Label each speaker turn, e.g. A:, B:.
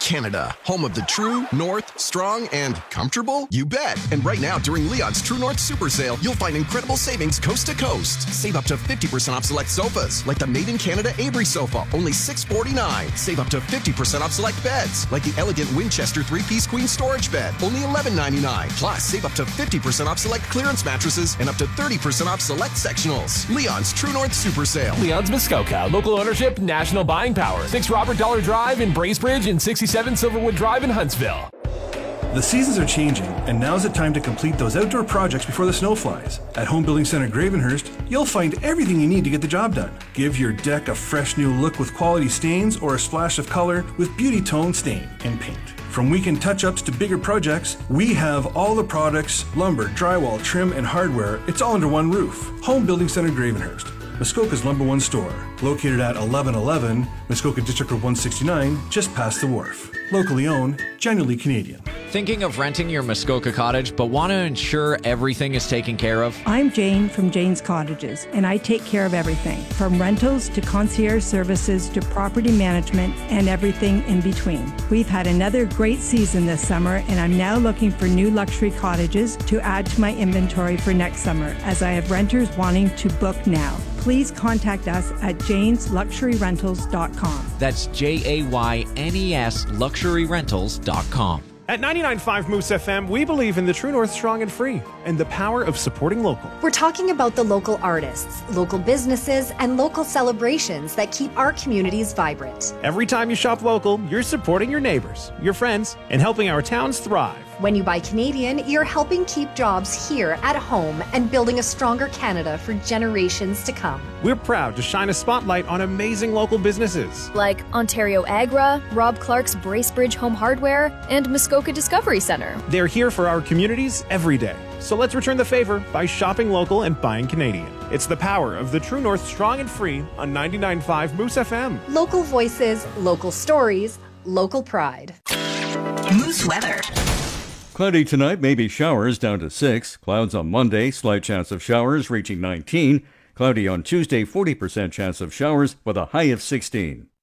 A: Canada, home of the true, north, strong, and comfortable? You bet! And right now, during Leon's True North Super Sale, you'll find incredible savings coast to coast. Save up to 50% off select sofas, like the Made in Canada Avery sofa, only $649. Save up to 50% off select beds, like the elegant Winchester 3-piece queen storage bed, only $11.99. Plus, save up to 50% off select clearance mattresses and up to 30% off select sectionals. Leon's True North Super Sale.
B: Leon's Muskoka, local ownership, national buying power. 6 Robert Dollar Drive in Bracebridge and 67 Silverwood Drive in Huntsville.
C: The seasons are changing, and now's the time to complete those outdoor projects before the snow flies. At Home Building Center Gravenhurst, you'll find everything you need to get the job done. Give your deck a fresh new look with quality stains or a splash of color with Beauty Tone Stain and Paint. From weekend touch-ups to bigger projects, we have all the products, lumber, drywall, trim, and hardware. It's all under one roof. Home Building Center Gravenhurst, Muskoka's #1 store, located at 1111 Muskoka District Road 169, just past the wharf. Locally owned, genuinely Canadian.
D: Thinking of renting your Muskoka cottage but want to ensure everything is taken care of?
E: I'm Jane from Jane's Cottages, and I take care of everything, from rentals to concierge services to property management and everything in between. We've had another great season this summer, and I'm now looking for new luxury cottages to add to my inventory for next summer, as I have renters wanting to book now. Please contact us at janesluxuryrentals.com.
D: That's JAYNES luxuryrentals.com.
F: At 99.5 Moose FM, we believe in the True North Strong and Free and the power of supporting local.
G: We're talking about the local artists, local businesses, and local celebrations that keep our communities vibrant.
F: Every time you shop local, you're supporting your neighbors, your friends, and helping our towns thrive.
G: When you buy Canadian, you're helping keep jobs here at home and building a stronger Canada for generations to come.
F: We're proud to shine a spotlight on amazing local businesses
H: like Ontario Agra, Rob Clark's Bracebridge Home Hardware, and Muskoka Discovery Center.
F: They're here for our communities every day. So let's return the favor by shopping local and buying Canadian. It's the power of the True North Strong and Free on 99.5 Moose FM.
G: Local voices, local stories, local pride.
I: Moose weather.
J: Cloudy tonight, maybe showers down to 6. Clouds on Monday, slight chance of showers reaching 19. Cloudy on Tuesday, 40% chance of showers with a high of 16.